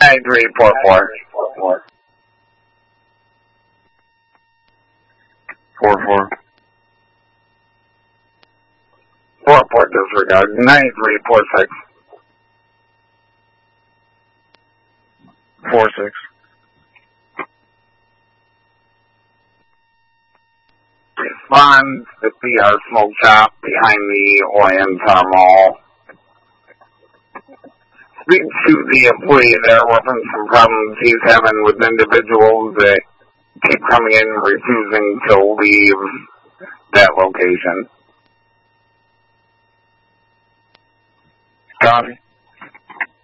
9344. 44. 44 disregard. 9346. 46. Respond to the PR smoke shop behind the Orion Center Mall. Speak to the employee there, reference some problems he's having with individuals that keep coming in and refusing to leave that location. Copy.